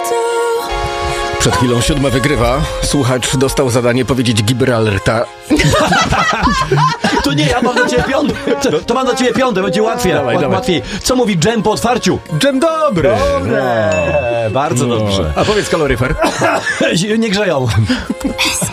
Przed chwilą 7 wygrywa. Słuchacz dostał zadanie powiedzieć Gibraltar. To nie, ja mam do ciebie piąty. To mam do ciebie piąty, będzie łatwiej. Dawaj. Łatwiej. Co mówi dżem po otwarciu? Dżem dobry. Dobre. Bardzo dobrze. A powiedz kaloryfer. Nie grzeją.